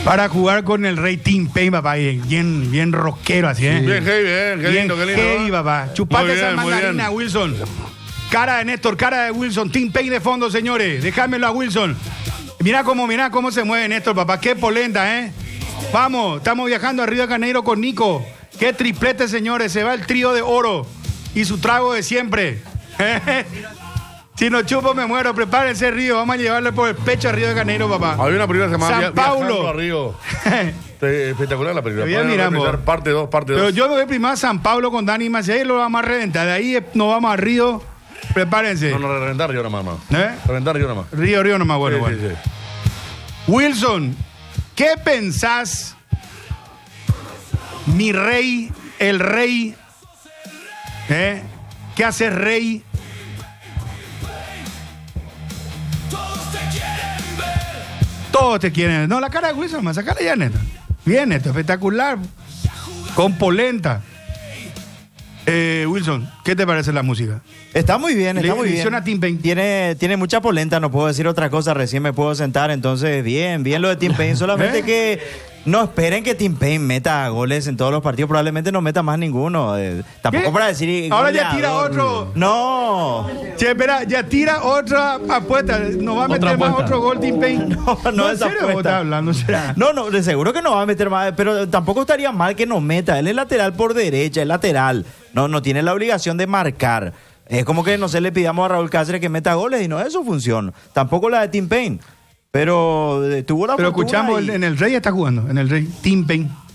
Para jugar con el rey Tim Payne, papá, bien rockero así, ¿eh? Bien heavy, qué lindo, qué lindo. Heavy, papá. Chupate esa Muy bien. mandarina, Wilson. Cara de Néstor, cara de Wilson. Tim Payne de fondo, señores. Déjamelo a Wilson. Mirá cómo se mueve Néstor, papá. Qué polenta, ¿eh? Vamos, estamos viajando a Río de Janeiro con Nico. Qué triplete, señores. Se va el trío de oro y su trago de siempre. Si no chupo me muero. Prepárense, Río. Vamos a llevarle por el pecho a Río de Janeiro, papá. Había una película que se llama San Paulo. A Río. Espectacular la película. Todavía miramos. Parte 2, parte 2. Pero yo me voy primero a San Pablo con Dani Macías y ahí lo vamos a reventar. De ahí nos vamos a Río. Prepárense. No, reventar Río nomás. ¿Eh? Reventar Río nomás. Río nomás, bueno. Sí. Wilson, ¿qué pensás, mi rey, el rey? ¿Qué haces, rey? Todos te quieren. No, la cara de Wilson, más sacala ya, neta. Bien, neta, espectacular. Con polenta. Wilson, ¿qué te parece la música? Está muy bien, está muy bien. A Tim Payne. Tiene mucha polenta, no puedo decir otra cosa, recién me puedo sentar, entonces bien lo de Tim Payne, solamente que no esperen que Tim Payne meta goles en todos los partidos, probablemente no meta más ninguno. Tampoco ¿Qué? para decir... Ahora goleador. ya tira otro. No. Che, espera, ya tira otra apuesta. ¿No va a meter más otro gol Tim Payne? No, ¿en esa serio vos estás hablando? ¿Será? No, de seguro que no va a meter más, pero tampoco estaría mal que no meta. Él es lateral por derecha, es lateral. No tiene la obligación de marcar. Es como que no se le pidamos a Raúl Cáceres que meta goles y no es su función. Tampoco la de Tim Payne. Pero tuvo la Pero fortuna escuchamos, y... en el Rey está jugando, en el Rey, Tim Payne.